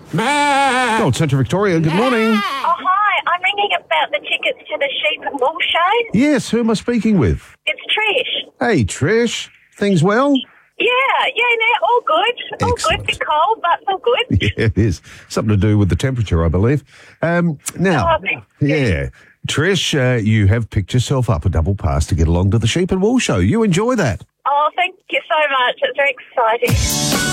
Old Central Victoria, good morning. Oh, hi. I'm ringing about the tickets to the Sheep and Wool show. Yes, who am I speaking with? It's Trish. Hey, Trish. Things well? All good. All Excellent. good. Bit cold, but all good. Yeah, it is. Something to do with the temperature, I believe. Now, Lovely. yeah. Trish, you have picked yourself up a double pass to get along to the Sheep and Wool show. You enjoy that. Oh, thank you so much. It's very exciting.